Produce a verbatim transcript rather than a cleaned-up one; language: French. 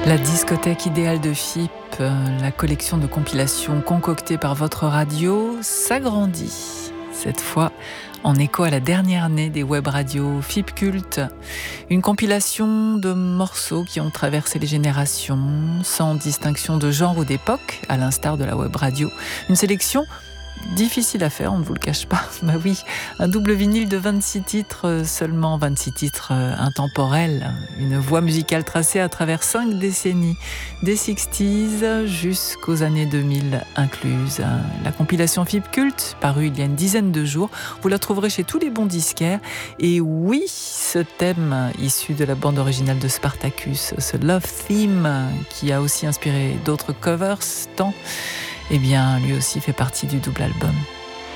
La discothèque idéale de F I P, la collection de compilations concoctée par votre radio, s'agrandit. Cette fois, en écho à la dernière année des web radios F I P Culte. Une compilation de morceaux qui ont traversé les générations, sans distinction de genre ou d'époque, à l'instar de la web radio. Une sélection difficile à faire, on ne vous le cache pas. Bah oui, un double vinyle de vingt-six titres, seulement vingt-six titres intemporels. Une voie musicale tracée à travers cinq décennies, des sixties jusqu'aux années deux mille incluses. La compilation F I P Culte, parue il y a une dizaine de jours, vous la trouverez chez tous les bons disquaires. Et oui, ce thème issu de la bande originale de Spartacus, ce Love Theme, qui a aussi inspiré d'autres covers, tant eh bien, lui aussi fait partie du double album.